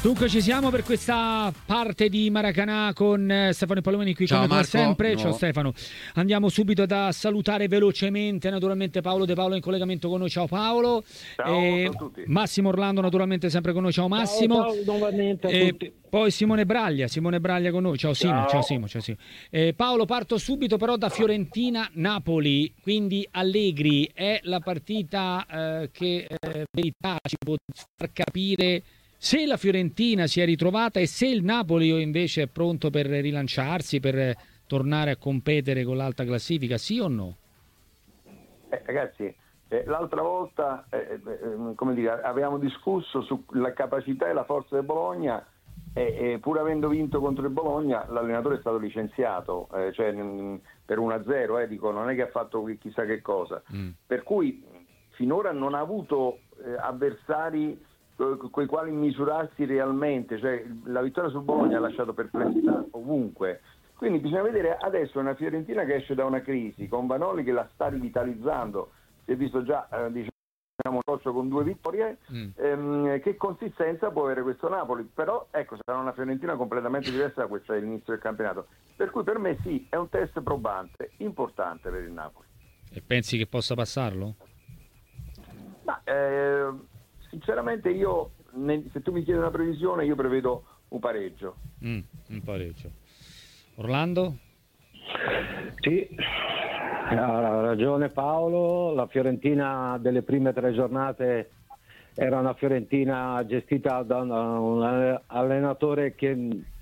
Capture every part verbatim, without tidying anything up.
Dunque ci siamo per questa parte di Maracanã con eh, Stefano Palomeni qui. Ciao, come Marco. sempre. No. Ciao Stefano. Andiamo subito da salutare velocemente naturalmente Paolo De Paolo in collegamento con noi. Ciao Paolo. Ciao, e ciao a tutti. Massimo Orlando naturalmente sempre con noi. Ciao Massimo. Ciao, ciao nuovamente a e tutti. Poi Simone Braglia, Simone Braglia con noi. Ciao Simo, Ciao. ciao Simo, ciao Simo. Eh, Paolo, parto subito però da Fiorentina-Napoli, quindi Allegri è la partita eh, che eh, verità ci può far capire se la Fiorentina si è ritrovata e se il Napoli invece è pronto per rilanciarsi, per tornare a competere con l'alta classifica, sì o no? Eh, ragazzi, eh, l'altra volta eh, eh, come dire, avevamo discusso sulla capacità e la forza del Bologna e, e pur avendo vinto contro il Bologna l'allenatore è stato licenziato, eh, cioè, mh, per uno a zero, eh, dico, non è che ha fatto chissà che cosa. Mm. Per cui finora non ha avuto eh, avversari con i quali misurarsi realmente, cioè la vittoria sul Bologna ha lasciato perplessità ovunque, quindi bisogna vedere adesso una Fiorentina che esce da una crisi con Vanoli che la sta rivitalizzando, si è visto già eh, diciamo un socio con due vittorie, mm. ehm, che consistenza può avere questo Napoli, però ecco sarà una Fiorentina completamente diversa da questa all'inizio del campionato, per cui per me sì, è un test probante, importante per il Napoli. E pensi che possa passarlo? Ma eh, sinceramente io, se tu mi chiedi una previsione, io prevedo un pareggio. Mm, un pareggio. Orlando? Sì, ha ragione Paolo, la Fiorentina delle prime tre giornate era una Fiorentina gestita da un allenatore che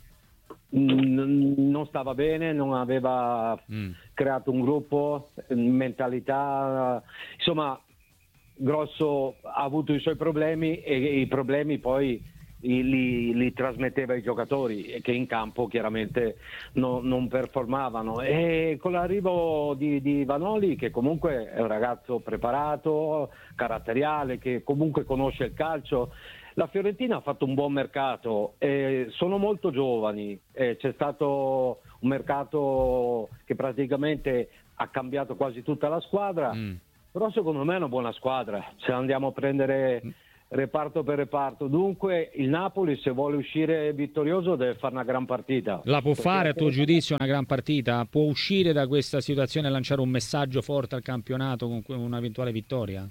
non stava bene, non aveva mm. creato un gruppo, mentalità, insomma Grosso ha avuto i suoi problemi e i problemi poi li, li trasmetteva ai giocatori che in campo chiaramente no, non performavano, e con l'arrivo di, di Vanoli, che comunque è un ragazzo preparato, caratteriale, che comunque conosce il calcio, la Fiorentina ha fatto un buon mercato, eh, sono molto giovani, eh, c'è stato un mercato che praticamente ha cambiato quasi tutta la squadra. Mm. Però secondo me è una buona squadra, se andiamo a prendere reparto per reparto. Dunque il Napoli, se vuole uscire vittorioso, deve fare una gran partita. La può fare a tuo giudizio una gran partita? Può uscire da questa situazione e lanciare un messaggio forte al campionato con un'eventuale vittoria?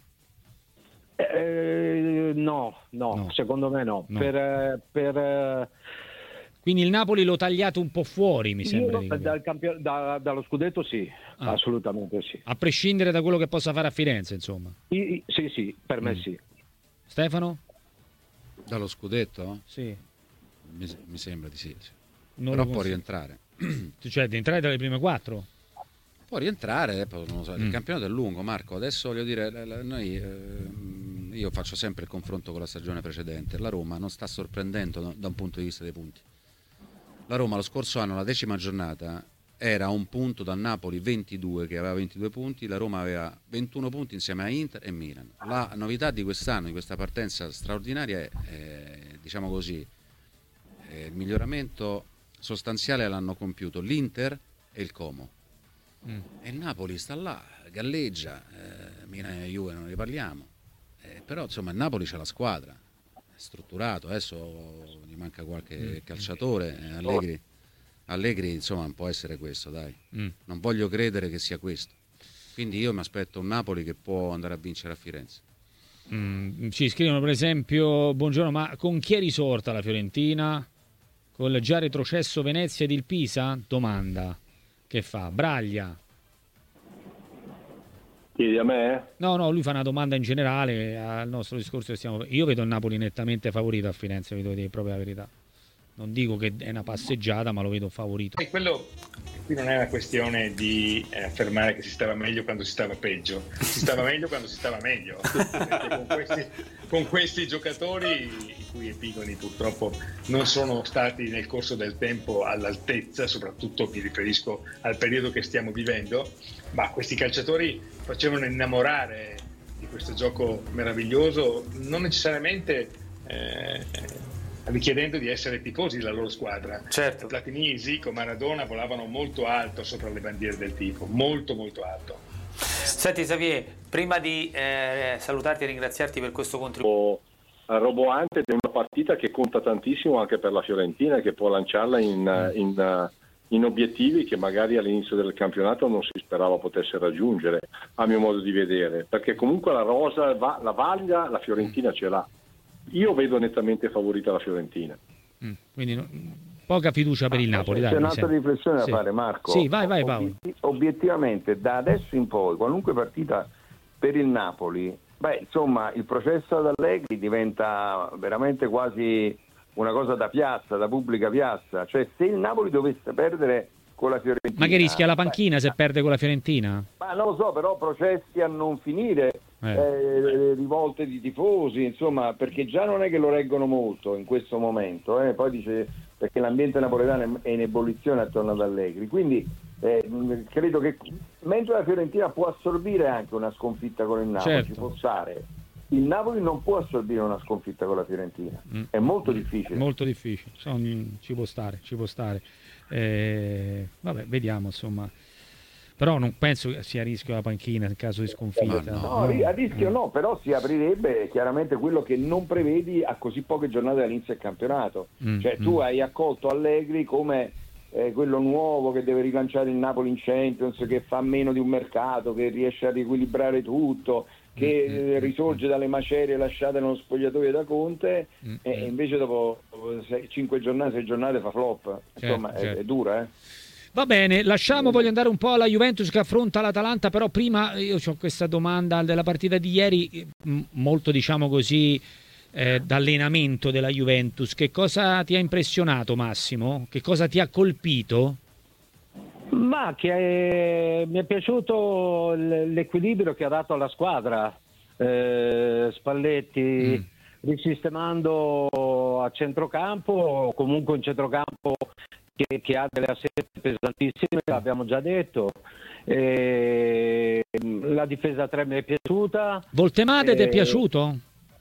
Eh, no, no, no, secondo me no. no. Per... per Quindi il Napoli lo tagliate un po' fuori, mi sembra. Io, dal campio- da, dallo scudetto sì, ah. assolutamente sì. A prescindere da quello che possa fare a Firenze, insomma. I, sì, sì, per me mm. sì. Stefano? Dallo scudetto? Sì. Mi, mi sembra di sì. sì. Non Però può rientrare. Cioè, di entrare tra le prime quattro? Può rientrare, non lo so. Mm. Il campionato è lungo, Marco. Adesso voglio dire, noi... Eh, io faccio sempre il confronto con la stagione precedente. La Roma non sta sorprendendo da, da un punto di vista dei punti. La Roma lo scorso anno, la decima giornata, era a un punto dal Napoli ventidue, che aveva ventidue punti, la Roma aveva ventuno punti insieme a Inter e Milan. La novità di quest'anno, di questa partenza straordinaria, è, è diciamo così, è il miglioramento sostanziale l'hanno compiuto l'Inter e il Como. Mm. E il Napoli sta là, galleggia, eh, Milan e Juve non ne parliamo, eh, però insomma il Napoli c'ha la squadra. Strutturato, adesso gli manca qualche calciatore, eh, Allegri, Allegri insomma può essere questo, dai, mm. non voglio credere che sia questo, quindi io mi aspetto un Napoli che può andare a vincere a Firenze. Mm. Ci scrivono per esempio, buongiorno, ma con chi è risorta la Fiorentina? Con il già retrocesso Venezia ed il Pisa? Domanda che fa Braglia. Chiedi a me? No, no, lui fa una domanda in generale al nostro discorso che stiamo... Io vedo il Napoli nettamente favorito a Firenze, vi devo dire proprio la verità. Non dico che è una passeggiata, ma lo vedo favorito. E quello qui non è una questione di eh, affermare che si stava meglio quando si stava peggio. Si stava meglio quando si stava meglio. con, questi, con questi giocatori, i cui epigoni purtroppo non sono stati nel corso del tempo all'altezza, soprattutto mi riferisco al periodo che stiamo vivendo, ma questi calciatori facevano innamorare di questo gioco meraviglioso, non necessariamente eh, richiedendo di essere tifosi della loro squadra. Certo. Platini, Zico, Maradona volavano molto alto sopra le bandiere del tifo, molto molto alto. Senti Xavier, prima di eh, salutarti e ringraziarti per questo contributo, roboante di una partita che conta tantissimo anche per la Fiorentina e che può lanciarla in, in, in obiettivi che magari all'inizio del campionato non si sperava potesse raggiungere, a mio modo di vedere, perché comunque la rosa, la valida, la Fiorentina ce l'ha. Io vedo nettamente favorita la Fiorentina. Mm, quindi no, poca fiducia per il Napoli. C'è dai, un'altra riflessione da sì. fare, Marco. Sì, vai, vai Paolo. Obiet- obiettivamente, da adesso in poi, qualunque partita per il Napoli, beh, insomma, il processo ad Allegri diventa veramente quasi una cosa da piazza, da pubblica piazza. Cioè, se il Napoli dovesse perdere con la Fiorentina... Ma che rischia la panchina beh, se perde con la Fiorentina? Ma non lo so, però processi a non finire, eh. Eh, rivolte di tifosi, insomma, perché già non è che lo reggono molto in questo momento, eh. Poi dice perché l'ambiente napoletano è in ebollizione attorno ad Allegri, quindi eh, credo che mentre la Fiorentina può assorbire anche una sconfitta con il Napoli, certo. ci può stare, il Napoli non può assorbire una sconfitta con la Fiorentina, mm. è molto difficile. Molto difficile, Sono, ci può stare, ci può stare. Eh, vabbè, vediamo insomma. Però non penso che sia a rischio la panchina in caso di sconfitta. No, no, a rischio no, però si aprirebbe chiaramente quello che non prevedi a così poche giornate dall'inizio del campionato. Mm, cioè mm. tu hai accolto Allegri come eh, quello nuovo che deve rilanciare il Napoli in Champions, che fa meno di un mercato, che riesce a riequilibrare tutto, che mm, eh, risorge dalle macerie lasciate nello spogliatoio da Conte, mm, e invece dopo cinque giornate, sei giornate fa flop. Insomma, certo, è, certo. è dura, eh. Va bene, lasciamo, voglio andare un po' alla Juventus che affronta l'Atalanta, però prima io ho questa domanda della partita di ieri, molto diciamo così eh, d'allenamento della Juventus. Che cosa ti ha impressionato, Massimo? Che cosa ti ha colpito? Ma che è, mi è piaciuto l'equilibrio che ha dato alla squadra, eh, Spalletti mm. risistemando a centrocampo, comunque un centrocampo Che, che ha delle assenze pesantissime, l'abbiamo già detto. E la difesa tre mi è piaciuta. Voltemade e... ti è piaciuto?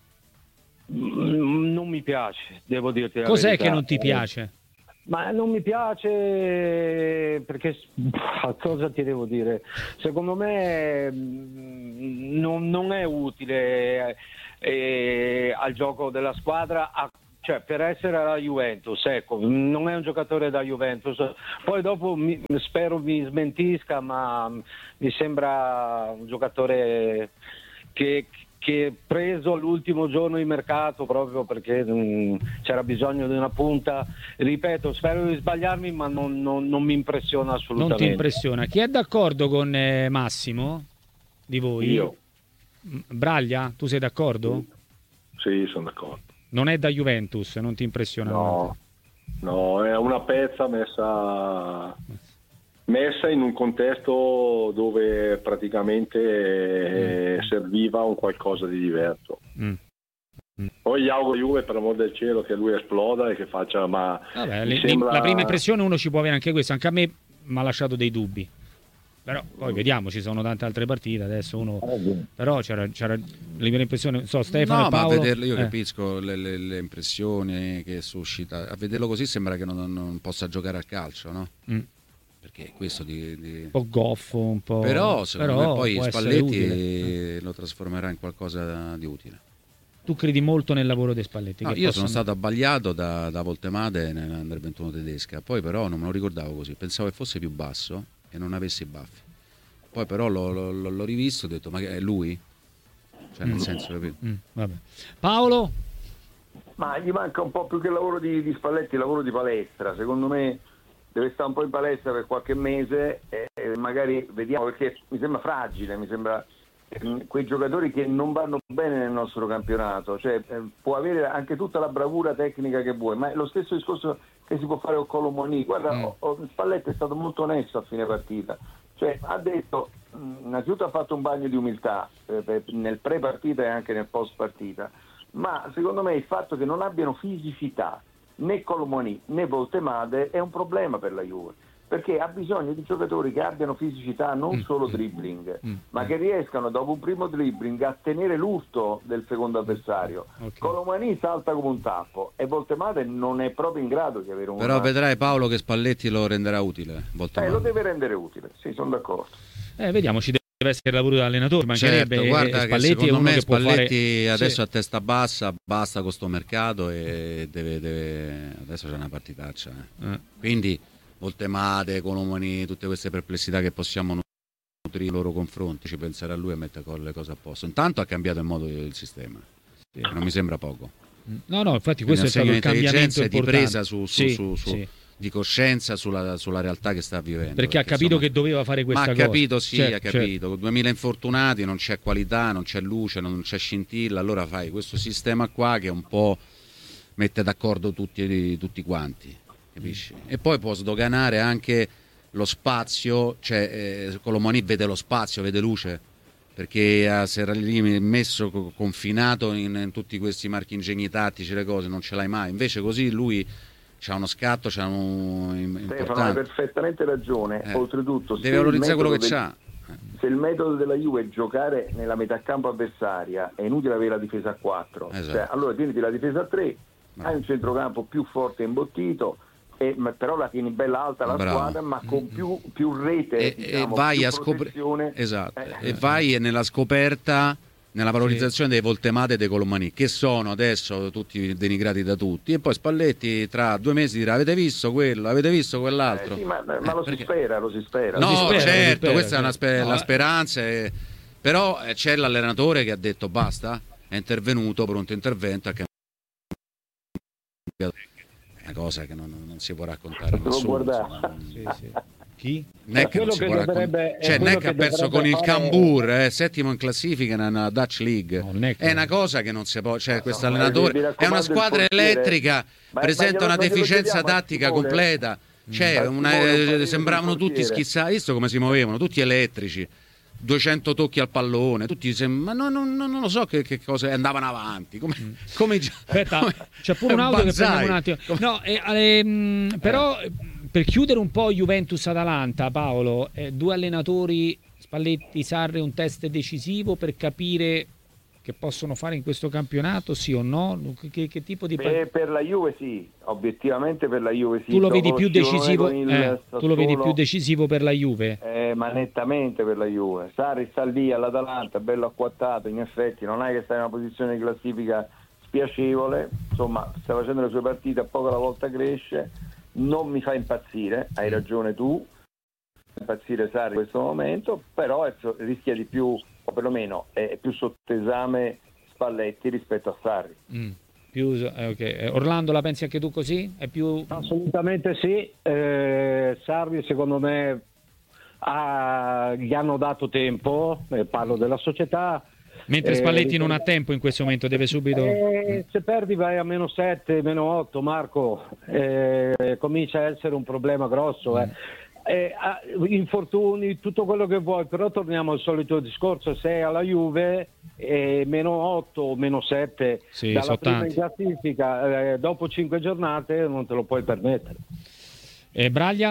Non mi piace, devo dirti la Cos'è verità. che non ti piace? Ma non mi piace perché, cosa ti devo dire? Secondo me non, non è utile eh, al gioco della squadra a Cioè, per essere alla Juventus, ecco, non è un giocatore da Juventus. Poi dopo mi, spero mi smentisca, ma mi sembra un giocatore che, che preso all'ultimo giorno di mercato proprio perché mh, c'era bisogno di una punta. Ripeto, spero di sbagliarmi, ma non, non, non mi impressiona assolutamente. Non ti impressiona. Chi è d'accordo con eh, Massimo di voi? Io. Braglia, tu sei d'accordo? Sì, sono d'accordo. Non è da Juventus, non ti impressiona? No, no, è una pezza messa, messa in un contesto dove praticamente mm. serviva un qualcosa di diverso. Mm. Mm. Poi gli auguro Juve, per amor del cielo, che lui esploda e che faccia... Ma Vabbè, le, sembra... La prima impressione uno ci può avere anche questo, anche a me mi ha lasciato dei dubbi. Però poi vediamo, ci sono tante altre partite adesso uno però c'era, c'era la mia impressione, so Stefano no, e Paolo, ma a vederlo io eh. capisco le, le, le impressioni che suscita, a vederlo così sembra che non, non possa giocare al calcio, no? Mm. Perché questo di, di... un po' goffo, un po', però secondo però me poi Spalletti utile. Lo trasformerà in qualcosa di utile. Tu credi molto nel lavoro di Spalletti? No, che io possono... sono stato abbagliato da, da Voltemade nell'Under ventuno tedesca, poi però non me lo ricordavo così, pensavo che fosse più basso e non avesse i baffi. Poi però l'ho, l'ho, l'ho rivisto e ho detto, ma è lui? Cioè nel mm. senso, capito? Mm, vabbè. Paolo? Ma gli manca un po' più che il lavoro di, di Spalletti, il lavoro di palestra. Secondo me deve stare un po' in palestra per qualche mese e, e magari vediamo, perché mi sembra fragile, mi sembra eh, quei giocatori che non vanno bene nel nostro campionato. Cioè eh, può avere anche tutta la bravura tecnica che vuoi, ma è lo stesso discorso che si può fare con Colomoni. Guarda, mm. oh, Spalletti è stato molto onesto a fine partita. Cioè, ha detto, innanzitutto ha fatto un bagno di umiltà eh, nel pre-partita e anche nel post-partita, ma secondo me il fatto che non abbiano fisicità né Colomoni né Voltemade è un problema per la Juve, perché ha bisogno di giocatori che abbiano fisicità, non mm. solo dribbling, mm. ma che riescano dopo un primo dribbling a tenere l'urto del secondo avversario. Okay. Colomani salta come un tappo e Voltemade non è proprio in grado di avere un... Però vedrai Paolo che Spalletti lo renderà utile. Eh, lo deve rendere utile, sì, sono d'accordo. Eh, vediamo, ci deve essere il lavoro dell'allenatore, mancherebbe. Certo, guarda, Spalletti che secondo è uno me che Spalletti può fare... adesso sì. a testa bassa, basta con sto mercato e deve, deve... adesso c'è una partitaccia. Eh. Eh. Quindi Voltemade, Colomani, tutte queste perplessità che possiamo nutrire nei loro confronti, ci penserà lui e mette le cose a posto. Intanto ha cambiato il modo del sistema, sì. Non mi sembra poco. No, no, infatti questo è stato il cambiamento importante. Di presa su, su, sì, su, su, sì. di coscienza sulla, sulla realtà che sta vivendo. Perché, perché ha capito insomma, che doveva fare questa ma cosa. Ha capito, sì, certo, ha capito. Certo. Con duemila infortunati non c'è qualità, non c'è luce, non c'è scintilla, allora fai questo sistema qua che un po' mette d'accordo tutti, tutti quanti, capisci? Mm. E poi può sdoganare anche lo spazio, cioè eh, Colomani vede lo spazio, vede luce, perché uh, se era lì messo confinato in, in tutti questi marchingegni tattici, le cose, non ce l'hai mai. Invece così lui c'ha uno scatto, c'ha un Stefano, hai perfettamente ragione. Eh, Oltretutto deve valorizzare quello che del, c'ha. Se il metodo della Juve è giocare nella metà campo avversaria, è inutile avere la difesa a quattro. Esatto. Cioè, allora tieniti la difesa a tre, no. Hai un centrocampo più forte e imbottito. E, ma però la tieni bella alta la Bravo. Squadra, ma con più, più rete e, diciamo, e vai più a scoprire esatto eh. e vai nella scoperta, nella valorizzazione sì. dei Voltemade e dei Colomani, che sono adesso tutti denigrati da tutti, e poi Spalletti tra due mesi dirà: avete visto quello, avete visto quell'altro. Eh, sì, ma, ma eh, lo perché... si spera, lo si spera. No, si spera, certo, spera, questa è una sper- no, la speranza è... però c'è l'allenatore che ha detto basta, è intervenuto, pronto intervento, ha cambiato. Una cosa che non, non si può raccontare a nessuno. Sì, sì. Chi? Neck non si può raccontare. Cioè, Neck ha perso con il fare... Cambur, eh, settimo in classifica nella Dutch League. No, Neck... È una cosa che non si può. Cioè, questo no, allenatore è una squadra elettrica, ma, presenta ma una deficienza tattica completa. Cioè, una, eh, sembravano tutti schizzati. Visto come si muovevano, tutti elettrici. duecento tocchi al pallone, tutti sem- ma no, no, no, non lo so che, che cosa andavano avanti. Come, mm. come Aspetta, come, c'è pure un audio che prendiamo un attimo. No, eh, eh, però eh. per chiudere un po' Juventus-Atalanta, Paolo, eh, due allenatori, Spalletti, Sarri, un test decisivo per capire che possono fare in questo campionato, sì o no? Che, che tipo di Beh, per la Juve sì, obiettivamente per la Juve sì. Tu lo vedi più decisivo, il eh, tu lo vedi più decisivo per la Juve? Eh, ma nettamente per la Juve. Sarri sta lì all'Atalanta, bello acquattato, in effetti non è che sta in una posizione di classifica spiacevole, insomma sta facendo le sue partite, a poco alla volta cresce, non mi fa impazzire, hai ragione tu, impazzire Sarri in questo momento, però è, rischia di più, o perlomeno è più sotto esame Spalletti rispetto a Sarri. Mm. Più, eh, okay. Orlando, la pensi anche tu così? È più... Assolutamente sì. eh, Sarri secondo me ha, gli hanno dato tempo, eh, parlo della società. Mentre Spalletti eh, non ha tempo in questo momento, deve subito... Eh, se perdi vai a meno sette, meno otto, Marco, eh, comincia a essere un problema grosso. Eh. Eh, infortuni, tutto quello che vuoi, però torniamo al solito discorso: sei alla Juve e meno otto o meno sette sì, dalla prima tanti. in classifica, eh, dopo cinque giornate non te lo puoi permettere. E Braglia?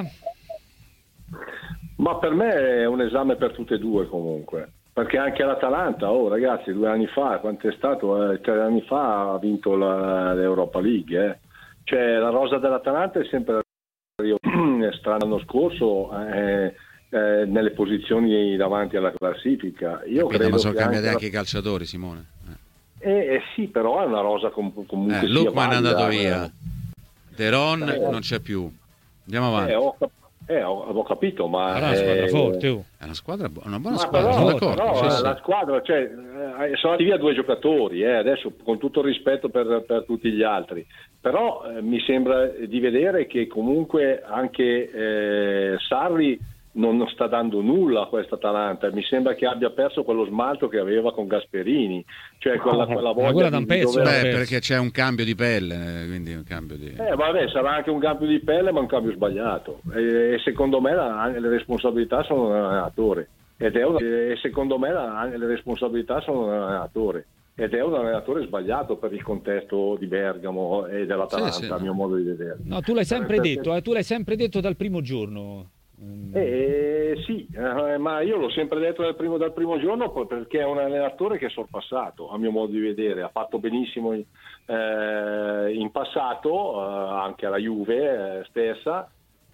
Ma per me è un esame per tutte e due comunque, perché anche l'Atalanta, oh ragazzi, due anni fa, quanto è stato? Eh, tre anni fa ha vinto la, l'Europa League, eh. Cioè la rosa dell'Atalanta è sempre strano, l'anno scorso eh, eh, nelle posizioni davanti alla classifica. Io Capito, credo ma sono che cambiati anche, anche i calciatori, Simone. Eh. Eh, eh, sì, però è una rosa com- comunque Eh, Lukman è andato via, Deron eh, non c'è più. Andiamo avanti. Eh, ho, cap- eh, ho, ho capito, ma è una squadra eh, forte. Oh. È una squadra, una buona ma squadra, però, sono d'accordo. però, Sì, sì. la squadra, cioè, eh, sono andati via due giocatori, eh, adesso con tutto il rispetto per, per tutti gli altri, però eh, mi sembra di vedere che comunque anche eh, Sarri non sta dando nulla a questa Atalanta, mi sembra che abbia perso quello smalto che aveva con Gasperini, cioè quella, quella voglia di, di dover... Beh, perché c'è un cambio di pelle, quindi un cambio di... Eh, vabbè, sarà anche un cambio di pelle, ma un cambio sbagliato, e, e secondo me la, le responsabilità sono dell'allenatore, ed è un, e secondo me la, le responsabilità sono dell'allenatore. Ed è un allenatore sbagliato per il contesto di Bergamo e dell'Atalanta, sì, sì, a mio modo di vedere. No, tu l'hai sempre eh, detto, eh, tu l'hai sempre detto dal primo giorno. Eh, sì, eh, ma io l'ho sempre detto dal primo, dal primo giorno, perché è un allenatore che è sorpassato, a mio modo di vedere. Ha fatto benissimo in, eh, in passato, eh, anche alla Juve eh, stessa,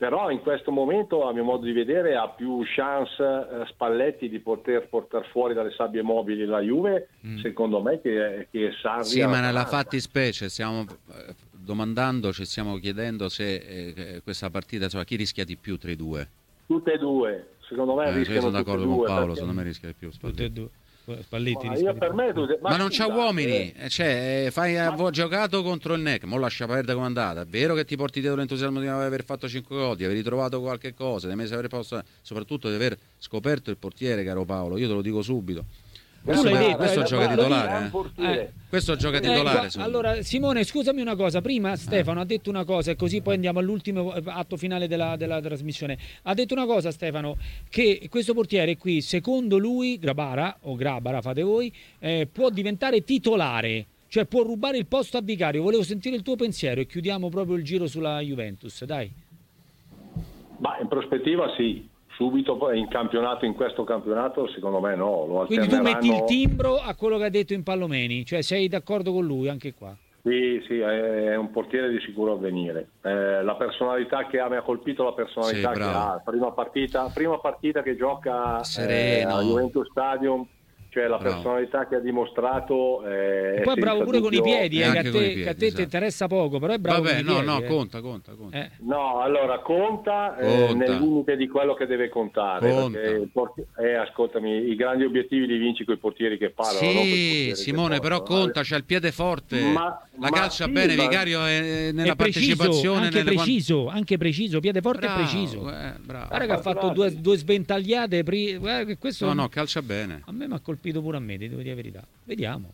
però in questo momento, a mio modo di vedere, ha più chance eh, Spalletti di poter portare fuori dalle sabbie mobili la Juve, mm. secondo me, che, che Sarri. Sì, ma nella fattispecie stiamo eh, domandando, ci stiamo chiedendo se eh, questa partita, insomma, chi rischia di più tra i due? Tutte e due, secondo me. Eh, io sono d'accordo con Paolo, perché... secondo me rischia di più Spalletti. Tutte e due. Spalletti ma, io per me, tutte... ma, ma non scusa, c'ha uomini, eh... cioè, fai, ma... ho giocato contro il N E C, mo lascia perdere come è andata. È vero che ti porti dietro l'entusiasmo di aver fatto cinque gol, di aver ritrovato qualche cosa, di aver posto, soprattutto di aver scoperto il portiere, caro Paolo, io te lo dico subito. Questo, detto, questo eh, gioca titolare, eh? Eh. Questo gioca Eh, titolare. qua, allora, Simone, scusami una cosa. Prima Stefano eh. ha detto una cosa, e così poi andiamo all'ultimo atto finale della, della trasmissione. Ha detto una cosa, Stefano, che questo portiere qui, secondo lui, Grabara o Grabara, fate voi, eh, può diventare titolare, cioè può rubare il posto a Vicario. Volevo sentire il tuo pensiero e chiudiamo proprio il giro sulla Juventus, dai. Ma in prospettiva sì. Subito in campionato, in questo campionato, secondo me no. Lo Quindi tu metti il timbro a quello che ha detto in Pallomeni, cioè sei d'accordo con lui anche qua? Sì, sì, è un portiere di sicuro avvenire. Eh, la personalità che ha, mi ha colpito la personalità sì, che ha. Prima partita, prima partita che gioca eh, a Juventus Stadium, cioè la bravo. personalità che ha dimostrato. Eh, e poi è bravo pure dubbio... con i piedi, eh, che a te, piedi, che a te esatto. ti interessa poco, però è bravo Vabbè, con i no, piedi. no, eh. conta, conta, conta. Eh. No, allora conta, conta. Eh, nel limite di quello che deve contare. Conta. Perché, porti- eh, ascoltami, i grandi obiettivi li vinci con i portieri che parlano. Sì, non Simone, però possono, conta, c'ha il piede forte, ma, la ma calcia sì, bene, ma... Vicario è nella è preciso, partecipazione. anche nelle... preciso, anche preciso, piede forte bravo, e preciso. Eh, bravo. Guarda che ha fatto due, due sventagliate. Pri... Guarda che questo no, no, calcia bene. A me mi ha colpito pure a me, ti devo dire la verità. Vediamo.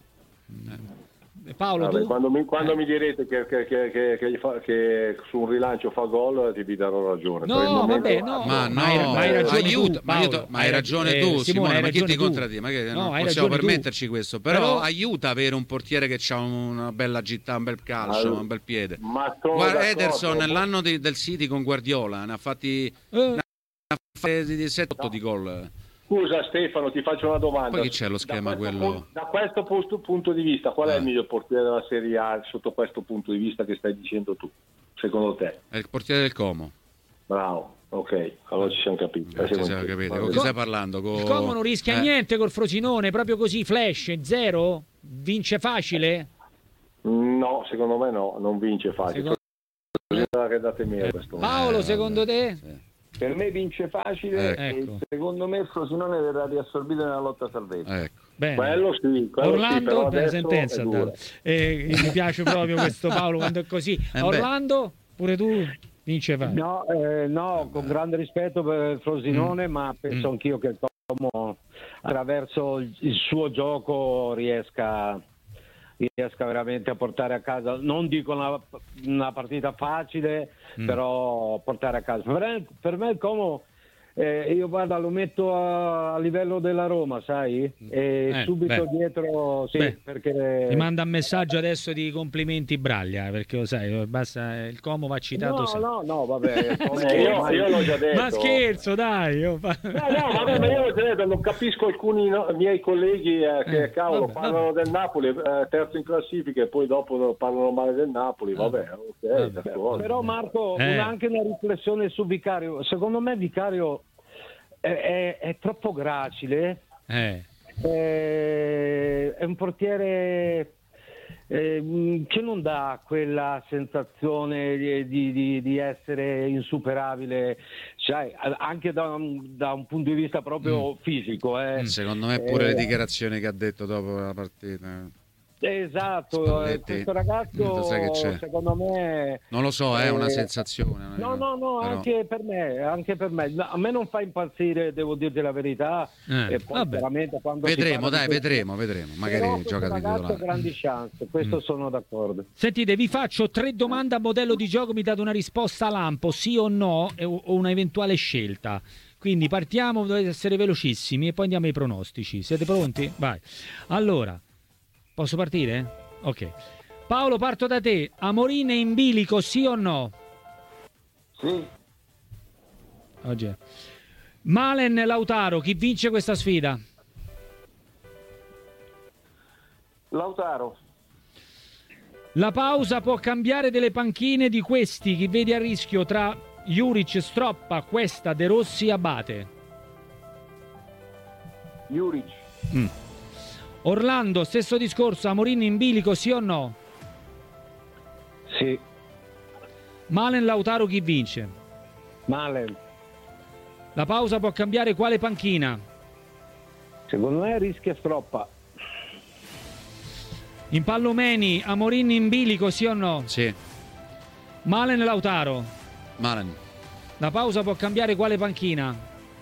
Eh. Paolo, Vabbè, tu? quando, mi, quando eh. mi direte che, che, che, che, che, gli fa, che su un rilancio fa gol, ti vi darò ragione. No, momento, vabbè, no, ma no, ma hai, ma hai ragione aiuta, tu, ma, aiuta, ma hai ragione eh, tu, Simone, Simone hai ma chi ti contraddice? Ma che no, non possiamo permetterci tu. questo, però, però aiuta avere un portiere che ha una bella gittà, un bel calcio, allora, un bel piede. Ma guarda, Ederson nell'anno di, del City con Guardiola ne ha fatti eh. sette otto no. di gol. Scusa Stefano, ti faccio una domanda. Poi chi c'è lo schema da quello? Punto, da questo punto, punto di vista, qual è ah. il miglior portiere della Serie A sotto questo punto di vista che stai dicendo tu, secondo te? È il portiere del Como. Bravo, ok, allora ci siamo capiti. Eh, ci siamo capiti. Con chi stai parlando? Con... Il Como non rischia eh. niente col Frosinone, proprio così, flash, zero? Vince facile? No, secondo me no, non vince facile. Secondo... Che date me questo Paolo, eh, secondo te? Sì. Per me vince facile ecco. e secondo me il Frosinone verrà riassorbito nella lotta salvezza. Ecco. Bene. Quello sì, quello Orlando, sì, per sentenza. Eh, mi piace proprio questo Paolo quando è così. Eh Orlando, pure tu vince facile. No, eh, no, con grande rispetto per il Frosinone, mm. ma penso mm. anch'io che il Como attraverso il suo gioco riesca riesca veramente a portare a casa, non dico una, una partita facile, mm. però portare a casa. Per, per me il Como, eh, io guarda, lo metto a, a livello della Roma, sai? E eh, subito beh. dietro, sì, beh. perché... Ti manda un messaggio adesso di complimenti Braglia, perché lo sai, basta, il Como va citato no, sempre. No, no, vabbè. io, io l'ho già detto. Ma scherzo, dai! Io... No, no, vabbè, ma io l'ho già detto, non capisco alcuni no, miei colleghi eh, che eh, cavolo vabbè, parlano vabbè. del Napoli, eh, terzo in classifica e poi dopo parlano male del Napoli, vabbè, ok, d'accordo. Però Marco, eh. una, anche una riflessione su Vicario, secondo me Vicario è, è, è troppo gracile, eh. è, è un portiere eh, che non dà quella sensazione di, di, di essere insuperabile, cioè, anche da un, da un punto di vista proprio mm. fisico. Eh. Secondo me pure eh, le dichiarazioni che ha detto dopo la partita. Esatto, Spalletti. Questo ragazzo secondo me non lo so, è eh, una sensazione. No, no, no, però... anche per me, anche per me. A me non fa impazzire, devo dirti la verità. Eh, e poi veramente quando vedremo, dai, questo... vedremo, vedremo. Magari però gioca di titolare. Grandi chance, questo mm. sono d'accordo. Sentite, vi faccio tre domande a modello di gioco, mi date una risposta lampo, sì o no, o una eventuale scelta. Quindi partiamo, dovete essere velocissimi e poi andiamo ai pronostici. Siete pronti? Vai. Allora, posso partire? Ok. Paolo, parto da te. Amorin in bilico, sì o no? Sì. Oggi. Malen, Lautaro, chi vince questa sfida? Lautaro. La pausa può cambiare delle panchine di questi, chi vedi a rischio tra Juric, Stroppa, Questa, De Rossi, Abate. Juric. Mm. Orlando, stesso discorso, Amorin in bilico, sì o no? Sì. Malen, Lautaro, chi vince? Malen. La pausa può cambiare quale panchina? Secondo me rischia Stroppa. In Pallomeni, Amorin in bilico, sì o no? Sì. Malen, Lautaro. Malen. La pausa può cambiare quale panchina?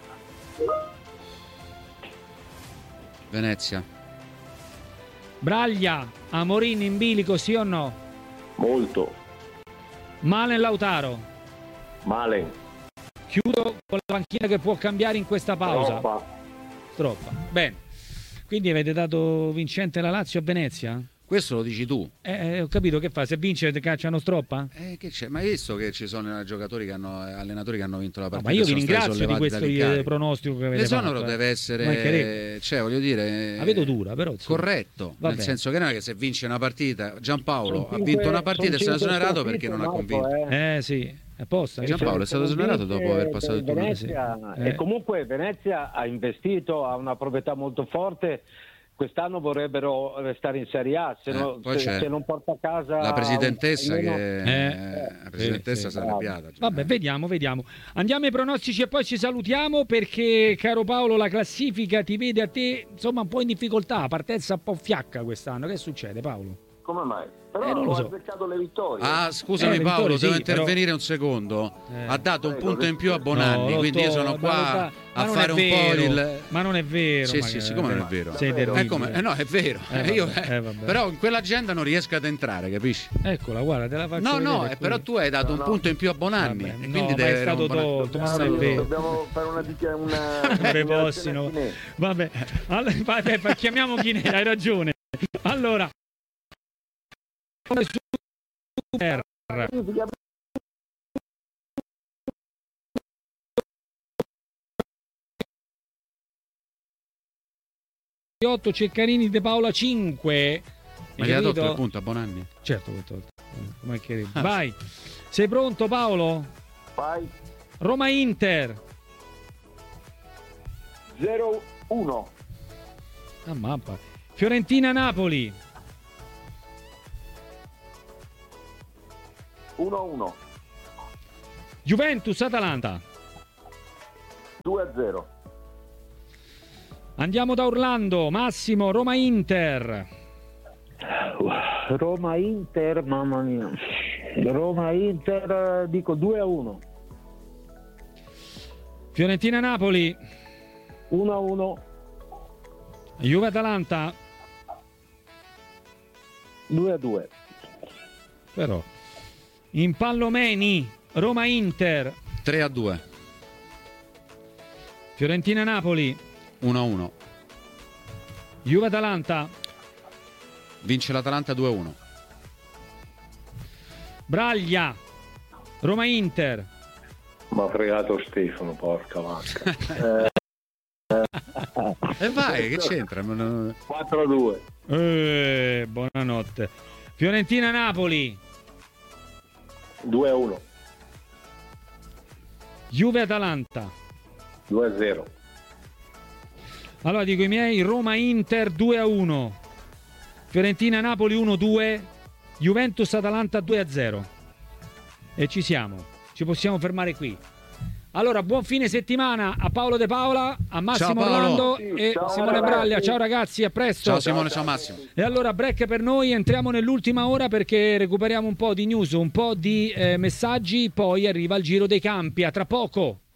Venezia. Braglia, Amorin in bilico, sì o no? Molto. Malen, Lautaro. Malen. Chiudo con la panchina che può cambiare in questa pausa. Stroppa. Stroppa. Bene. Quindi avete dato vincente la Lazio a Venezia? Questo lo dici tu. Eh, ho capito, che fa? Se vince cacciano Stroppa? Eh, che c'è? Ma hai visto che ci sono giocatori che hanno, allenatori che hanno vinto la No, partita? ma io vi sono stati ringrazio di sollevati questo dall'incarico. pronostico che avete L'esonero fatto. deve eh. essere, Mancherebbe. cioè voglio dire, La vedo dura, però insomma. corretto, Va nel bene. senso che non è che se vince una partita, Giampaolo Sono ha cinque- vinto una partita e se sono n'è esonerato cinque perché non ha sconfitte, convinto. Marco, eh. Eh sì, apposta. Giampaolo è stato esonerato dopo aver passato il turno. Venezia, sì. Eh. E comunque Venezia ha investito, ha una proprietà molto forte. Quest'anno vorrebbero restare in Serie A, se, Eh, no- poi se- c'è se non porta a casa La presidentessa almeno- che Eh, la presidentessa sì, si è sì. arrabbiata. Vabbè, vediamo, vediamo. Andiamo ai pronostici e poi ci salutiamo perché, caro Paolo, la classifica ti vede a te, insomma, un po' in difficoltà, partenza un po' fiacca quest'anno. Che succede, Paolo? Come mai? Però Eh, non lo ho so. azzeccato le vittorie. Ah, scusami Eh, le Paolo, vittorie devo sì, intervenire però- un secondo. Eh. Ha dato un Prego, punto in più a Bonanni, No, lo quindi io sto- sono ma qua lo sta- a ma non fare è un vero, po' il... Ma non è vero. Sì, ma sì, che- sì, come non è vero? Sei Davvero? terribile. Eh, come? Eh, no, è vero. Eh, Eh, io, vabbè, eh, eh, vabbè. però in quell'agenda non riesco ad entrare, capisci? Eccola, guarda, te la faccio No, vedere no, qui. eh, però tu hai dato No, un no. punto in più a Bonanni. Vabbè, e no, quindi ma deve è avere stato un buon- tolto, ma non è Dobbiamo- vero. Dobbiamo fare una dichiarazione. Una... Beh, possino. Vabbè, allora, vabbè, fa- chiamiamo chi ne hai ragione. Allora, super. otto Ceccarini De Paola cinque. Ma Hai gli ha capito? tolto il punto a Bonanni? Certo che ho tolto. Come che- Vai. Sei pronto, Paolo? Vai. Roma Inter. zero uno. Ah, mappa. Fiorentina Napoli. uno uno. Juventus Atalanta. due a zero. Andiamo da Orlando. Massimo, Roma Inter. Roma Inter, mamma mia. Roma Inter, eh, dico due a uno. Fiorentina Napoli. uno a uno. Juve Atalanta. due a due. Però. In Pallomeni. Roma Inter. tre a due. Fiorentina Napoli. uno a uno. Juve Atalanta. Vince l'Atalanta due a uno. Braglia. Roma Inter. Mi ha fregato Stefano, porca vacca. E vai, che c'entra? Non- quattro a due. Eh, buonanotte. Fiorentina Napoli. due a uno. Juve Atalanta. due a zero. Allora dico i miei: Roma Inter due a uno. Fiorentina Napoli uno a due. Juventus Atalanta due a zero. E ci siamo. Ci possiamo fermare qui. Allora, buon fine settimana a Paolo De Paola, a Massimo Ciao, Paolo. Orlando Sì, e ciao, Simone ragazzi. Braglia. Ciao ragazzi, a presto. Ciao Simone, ciao Massimo. E allora break per noi, entriamo nell'ultima ora perché recuperiamo un po' di news, un po' di eh, messaggi, poi arriva il giro dei campi. A tra poco.